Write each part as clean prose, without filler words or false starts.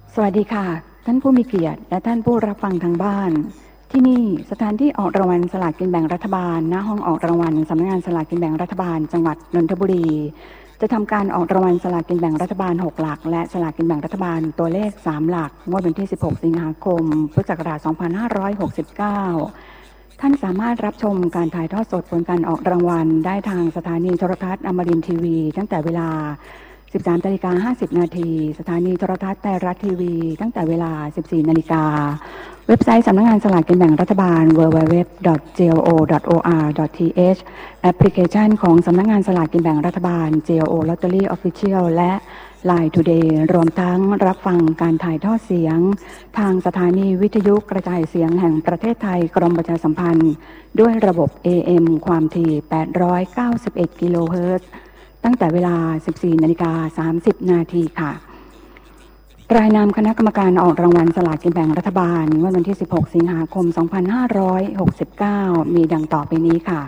สวัสดีค่ะท่านผู้มีเกียรติและท่านผู้รับฟังทางบ้านที่นี่สถานที่ออกรางวัลสลากกินแบ่งรัฐบาลณห้องออกรางวัลสำนักงานสลากกินแบ่งรัฐบาลจังหวัดนนทบุรีจะทำการออกรางวัลสลากกินแบ่งรัฐบาล6หลักและสลากกินแบ่งรัฐบาลตัวเลข3หลักงวดวันที่16สิงหาคมพุทธศักราช2569ท่านสามารถรับชมการถ่ายทอดสดผลการออกรางวัลได้ทางสถานีโทรทัศน์อมรินทร์ทีวีตั้งแต่เวลา13:50 น.สถานีโทรทัศน์ไทยรัฐทีวีตั้งแต่เวลา 14 น.เว็บไซต์สำนักงานสลากกินแบ่งรัฐบาล www.glo.or.th แอปพลิเคชันของสำนักงานสลากกินแบ่งรัฐบาล GLO Lottery Official และ Line Today รวมทั้งรับฟังการถ่ายทอดเสียงทางสถานีวิทยุกระจายเสียงแห่งประเทศไทยกรมประชาสัมพันธ์ด้วยระบบ AM ความถี่ 891 กิโลเฮิรตซ์ตั้งแต่เวลา 14:30 น.ค่ะรายนามคณะกรรมการออกรางวัลสลากกินแบ่งรัฐบาลวันที่16สิงหาคม2569มีดังต่อไปนี้ค่ะ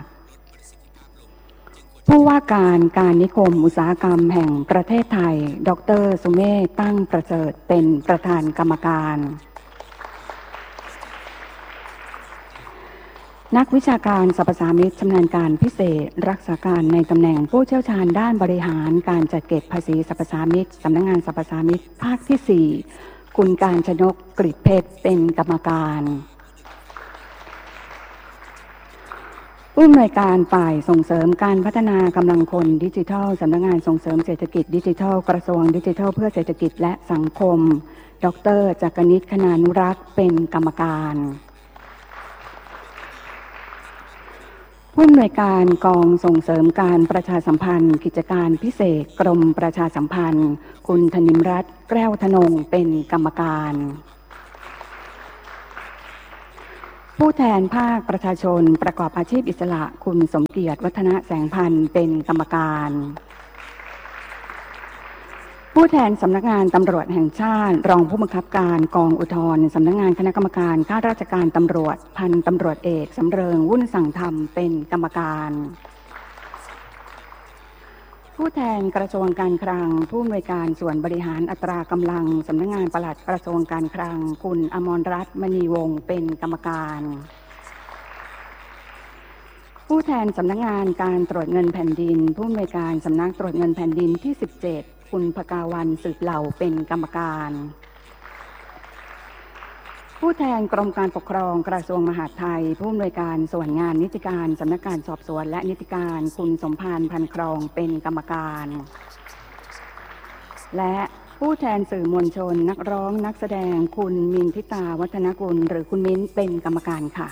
ผู้ว่าการนิคมอุตสาหกรรมแห่งประเทศไทยดร.สุเมธ ตั้งประเสริฐเป็นประธานกรรมการนักวิชาการสรรพสามิตชำนาญการพิเศษรักษาการในตำแหน่งผู้เชี่ยวชาญด้านบริหารการจัดเก็บภาษีสรรพสามิตสำนักงานสรรพสามิตภาคที่4คุณการชนกกฤษเพชรเป็นกรรมการผู้อำนวยการฝ่ายส่งเสริมการพัฒนากำลังคนดิจิทัลสำนักงานส่งเสริมเศรษฐกิจดิจิทัลกระทรวงดิจิทัลเพื่อเศรษฐกิจและสังคมดร.จักรนิช คณานุรักษ์เป็นกรรมการผู้อำนวยการกองส่งเสริมการประชาสัมพันธ์กิจการพิเศษกรมประชาสัมพันธ์คุณธนิมรัตน์แก้วธนงเป็นกรรมการผู้แทนภาคประชาชนประกอบอาชีพอิสระคุณสมเกียรติวัฒนแสงพันธ์เป็นกรรมการผู้แทนสำนักงานตำรวจแห่งชาติรองผู้บังคับการกองอุทธรณ์สำนักงานคณะกรรมการข้าราชการตำรวจพันตำรวจเอกสำเริงวุ่นสั่งธรรมเป็นกรรมการผู้แทนกระทรวงการคลังผู้อำนวยการส่วนบริหารอัตรากำลังสำนักงานปลัดกระทรวงการคลังคุณอมรรัตน์มณีวงศ์เป็นกรรมการผู้แทนสำนักงานการตรวจเงินแผ่นดินผู้อำนวยการสำนักตรวจเงินแผ่นดินที่17คุณภกาวันสืบเหล่าเป็นกรรมการผู้แทนกรมการปกครองกระทรวงมหาดไทยผู้อำนวยการส่วนงานนิติการสำนักงานสอบสวนและนิติการคุณสมภารพันครองเป็นกรรมการและผู้แทนสื่อมวลชนนักร้องนักแสดงคุณมินทิตาวัฒนกุลหรือคุณมิ้นเป็นกรรมการค่ะ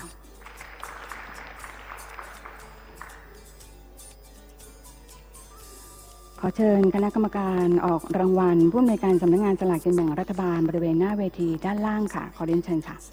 ขอเชิญคณะกรรมการออกรางวัลผู้อำนวยการสำนักงานสลากกินแบ่งรัฐบาลบริเวณหน้าเวทีด้านล่างค่ะขอเรียนเชิญค่ะ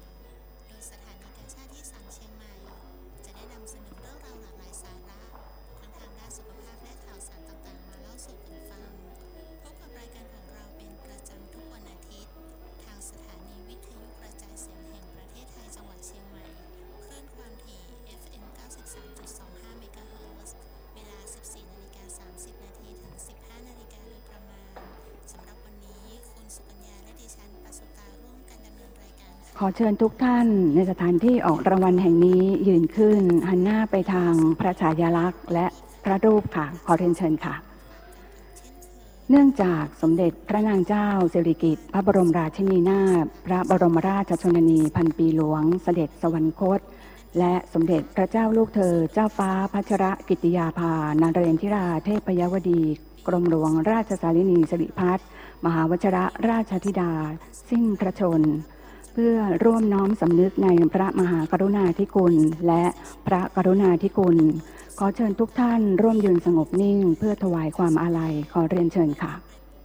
ขอเชิญทุกท่านในสถานที่ออกรางวัลแห่งนี้ยืนขึ้นหันหน้าไปทางพระฉายาลักษณ์และพระรูปค่ะขอเรียนเชิญค่ะเนื่องจากสมเด็จพระนางเจ้าสิริกิติ์พระบรมราชินีนาถพระบรมราชชนนีพันปีหลวงเสด็จสวรรคตและสมเด็จพระเจ้าลูกเธอเจ้าฟ้าพัชรกิติยาภานเรศธิราเทพยวดีกรมหลวงราชสารินีสิริพัฒน์มหาวชิรราชธิดาสิ้นพระชนม์เพื่อร่วมน้อมสำนึกในพระมหากรุณาธิคุณและพระกรุณาธิคุณขอเชิญทุกท่านร่วมยืนสงบนิ่งเพื่อถวายความอาลัยขอเรียนเชิญค่ะ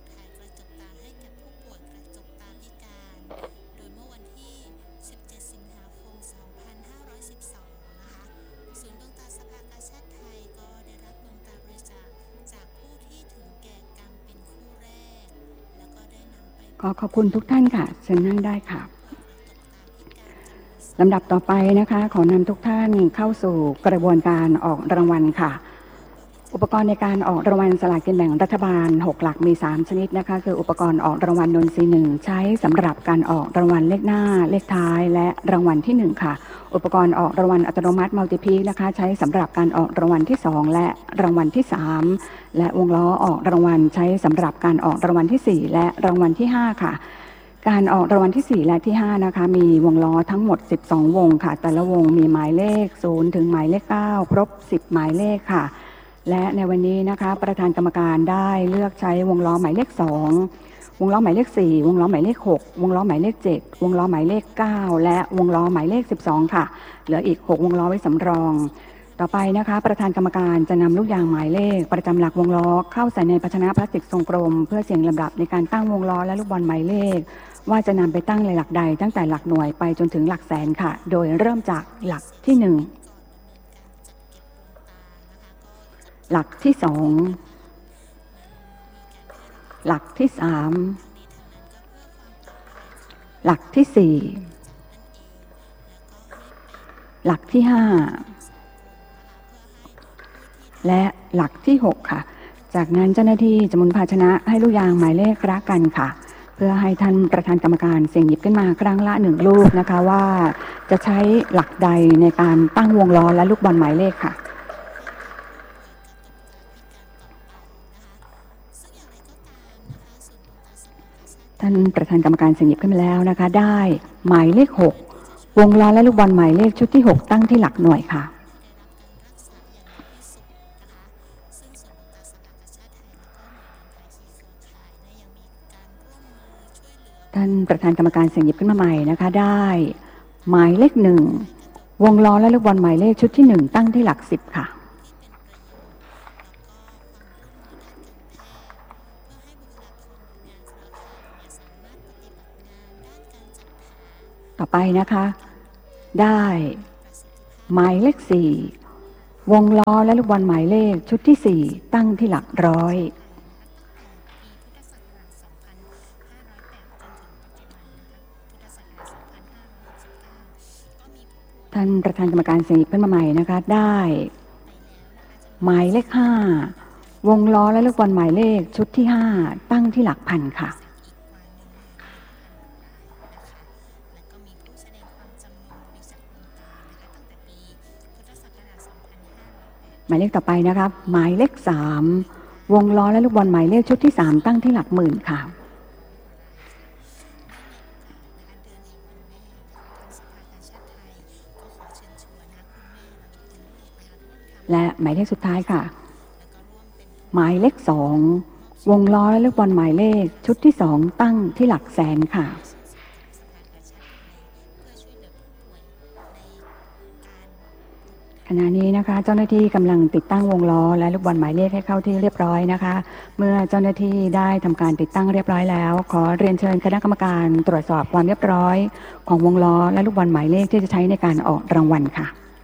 ขอบคุณทุกท่านค่ะเชิญนั่งได้ค่ะลำดับต่อไปนะคะขอนำทุกท่านเข้าสู่กระบวนการออกรางวัลค่ะอุปกรณ์ในการออกรางวัลสลากกินแบ่งรัฐบาล6หลักมี3ชนิดนะคะคืออุปกรณ์ออกรางวัลนนทรีย์1ใช้สำหรับการออกรางวัลเลขหน้าเลขท้ายและรางวัลที่1ค่ะอุปกรณ์ออกรางวัลอัตโนมัติมัลติพีคนะคะใช้สำหรับการออกรางวัลที่2และรางวัลที่3และวงล้อออกรางวัลใช้สำหรับการออกรางวัลที่4และรางวัลที่5ค่ะการออกรางวัลที่4และที่5นะคะมีวงล้อทั้งหมด12วงค่ะแต่ละวงมีหมายเลข0ถึงหมายเลข9ครบ10หมายเลขค่ะและในวันนี้นะคะประธานกรรมการได้เลือกใช้วงล้อหมายเลข2วงล้อหมายเลข4วงล้อหมายเลข6วงล้อหมายเลข7วงล้อหมายเลข9และวงล้อหมายเลข12ค่ะเหลืออีก6วงล้อไว้สำรองต่อไปนะคะประธานกรรมการจะนำลูกยางหมายเลขประจำหลักวงล้อเข้าใส่ในภาชนะพลาสติกทรงกลมเพื่อเสี่ยงลำดับในการตั้งวงล้อและลูกบอลหมายเลขว่าจะนำไปตั้งในหลักใดตั้งแต่หลักหน่วยไปจนถึงหลักแสนค่ะโดยเริ่มจากหลักที่1หลักที่2หลักที่3หลักที่4หลักที่5และหลักที่6ค่ะจากนั้นเจ้าหน้าที่จะหมุนภาชนะให้ลูกยางหมายเลขรักกันค่ะเพื่อให้ท่านประธานกรรมการเสี่ยงหยิบขึ้นมาครั้งละ1ลูกนะคะว่าจะใช้หลักใดในการตั้งวงล้อและลูกบอลหมายเลขค่ะท่านประธานกรรมการเสี่ยงหยิบขึ้นมาแล้วนะคะได้หมายเลข6วงล้อและลูกบอลหมายเลขชุดที่6ตั้งที่หลักหน่วยค่ะท่านประธานกรรมการเสี่ยงหยิบขึ้นมาใหม่นะคะได้หมายเลข1วงล้อและลูกบอลหมายเลขชุดที่1ตั้งที่หลัก10ค่ะต่อไปนะคะได้หมายเลข4วงล้อและลูกบอลหมายเลขชุดที่4ตั้งที่หลักร้อยท่านประธานกรรมการเสี่ยงหยิบขึ้นมาใหม่นะคะได้หมายเลข5วงล้อและลูกบอลหมายเลขชุดที่5ตั้งที่หลักพันค่ะหมายเลขต่อไปนะคะหมายเลข3วงล้อและลูกบอลหมายเลขชุดที่3ตั้งที่หลักหมื่นค่ะและหมายเลขสุดท้ายค่ะหมายเลข2วงล้อและลูกบอลหมายเลขชุดที่2ตั้งที่หลักแสนค่ะขณะนี้นะคะเจ้าหน้าที่กำลังติดตั้งวงล้อและลูกบอลหมายเลขให้เข้าที่เรียบร้อยนะคะเมื่อเจ้าหน้าที่ได้ทำการติดตั้งเรียบร้อยแล้วขอเรียนเชิญคณะกรรมการตรวจสอบความเรียบร้อยของวงล้อและลูกบอลหมายเลขที่จะใช้ในการออกรางวัลค่ะ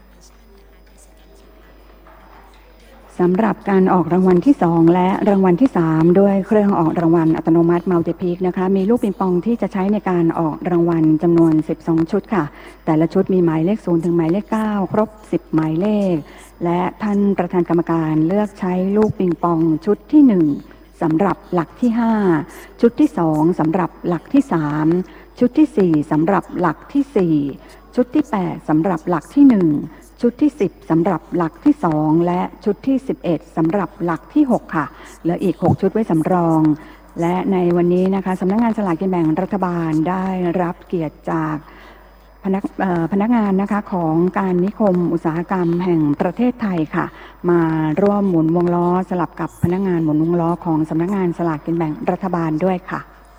สำหรับการออกรางวัลที่2และรางวัลที่3ด้วยเครื่องออกรางวัลอัตโนมัติมัลติพีคนะคะมีลูกปิงปองที่จะใช้ในการออกรางวัลจำนวน12ชุดค่ะแต่ละชุดมีหมายเลข0ถึงหมายเลข9ครบ10หมายเลขและท่านประธานกรรมการเลือกใช้ลูกปิงปองชุดที่1สำหรับหลักที่5ชุดที่2สำหรับหลักที่3ชุดที่4สำหรับหลักที่4ชุดที่8สำหรับหลักที่1ชุดที่10สำหรับหลักที่2และชุดที่11สำหรับหลักที่6ค่ะเหลืออีก6ชุดไว้สำรองและในวันนี้นะคะสำนักงานสลากกินแบ่งรัฐบาลได้รับเกียรติจากพนักงานนะคะของการนิคมอุตสาหกรรมแห่งประเทศไทยค่ะมาร่วมหมุนวงล้อสลับกับพนักงานหมุนวงล้อของสำนักงานสลากกินแบ่งรัฐบาลด้วยค่ะ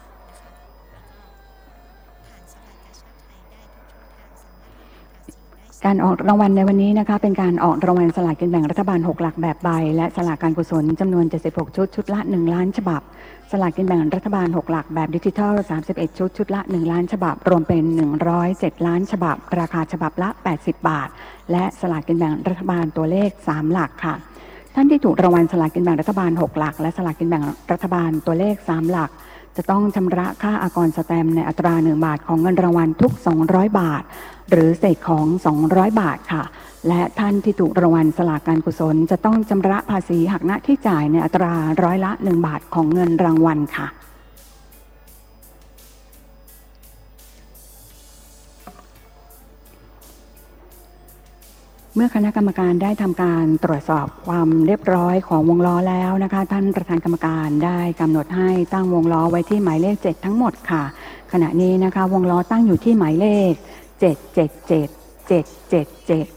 การออกรางวัลในวันนี้นะคะเป็นการออกรางวัลสลากกินแบ่งรัฐบาล6หลักแบบใบและสลากการกุศลจำนวน76ชุดชุดละ1ล้านฉบับสลากกินแบ่งรัฐบาล6หลักแบบดิจิทัล31ชุดชุดละ1ล้านฉบับรวมเป็น107ล้านฉบับราคาฉบับละ80บาทและสลากกินแบ่งรัฐบาลตัวเลข3หลักค่ะท่านที่ถูกรางวัลสลากกินแบ่งรัฐบาล6หลักและสลากกินแบ่งรัฐบาลตัวเลข3หลักจะต้องชำระค่าอากรสแตมป์ในอัตรา1บาทของเงินรางวัลทุก200บาทหรือเศษของ200บาทค่ะและท่านที่ถูกรางวัลสลากการกุศลจะต้องชำระภาษีหักหน้าที่จ่ายในอัตราร้อยละ1 บาทของเงินรางวัลค่ะเมื่อคณะกรรมการได้ทำการตรวจสอบความเรียบร้อยของวงล้อแล้วนะคะท่านประธานกรรมการได้กำหนดให้ตั้งวงล้อไว้ที่หมายเลข7ทั้งหมดค่ะขณะนี้นะคะวงล้อตั้งอยู่ที่หมายเลข777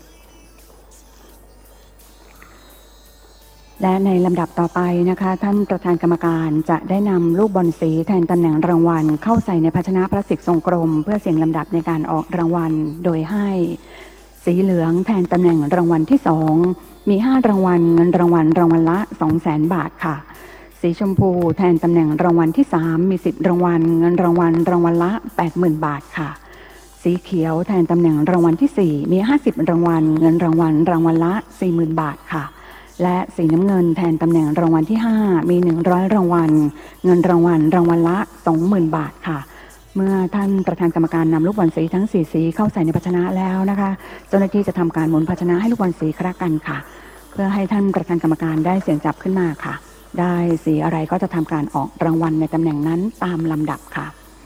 และในลำดับต่อไปนะคะท่านประธานกรรมการจะได้นำลูกบอลสีแทนตำแหน่งรางวัลเข้าใส่ในภาชนะพลาสติกทรงกลมเพื่อเสี่ยงลำดับในการออกรางวัลโดยให้สีเหลืองแทนตำแหน่งรางวัลที่2มี5รางวัลเงินรางวัลรางวัลละ 200,000 บาทค่ะสีชมพูแทนตำแหน่งรางวัลที่3มี10รางวัลเงินรางวัลรางวัลละ 80,000 บาทค่ะสีเขียวแทนตำแหน่งรางวัลที่4มี50รางวัลเงินรางวัลรางวัลละ 40,000 บาทค่ะและสีน้ำเงินแทนตำแหน่งรางวัลที่5มี100รางวัลเงินรางวัลรางวัลละ 20,000 บาทค่ะเมื่อท่านประธานกรรมการนำลูกบอลสีทั้ง4สีเข้าใส่ในภาชนะแล้วนะคะเจ้าหน้าที่จะทำการหมุนภาชนะให้ลูกบอลสีคละกันค่ะเพื่อให้ท่านประธานกรรมการได้เสี่ยงจับขึ้นมาค่ะได้สีอะไรก็จะทำการออกรางวัลในตำแหน่งนั้นตามลำดับค่ะ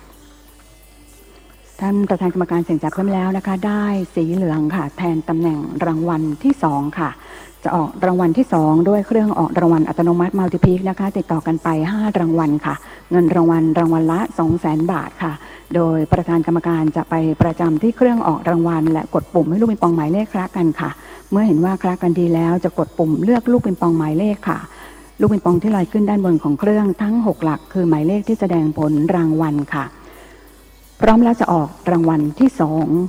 ท่านประธานกรรมการเสี่ยงจับขึ้นแล้วนะคะได้สีเหลืองค่ะแทนตำแหน่งรางวัลที่2ค่ะจะออกรางวัลที่2ด้วยเครื่องออกรางวัลอัตโนมัติมัลติพีคนะคะติดต่อกันไป5รางวัลค่ะเงินรางวัลรางวัลละ 200,000 บาทค่ะโดยประธานกรรมการจะไปประจำที่เครื่องออกรางวัลและกดปุ่มให้ลูกปิงปองหมายเลขคละกันค่ะเมื่อเห็นว่าคละกันดีแล้วจะกดปุ่มเลือกลูกปิงปองหมายเลขค่ะลูกปิงปองที่ลอยขึ้นด้านบนของเครื่องทั้ง6หลักคือหมายเลขที่แสดงผลรางวัลค่ะพร้อมแล้วจะออกรางวัลที่2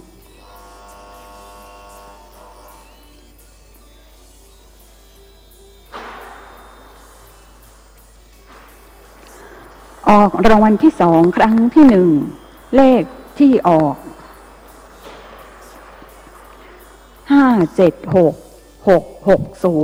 ออกรางวัลที่2ครั้งที่1เลขที่ออก576 660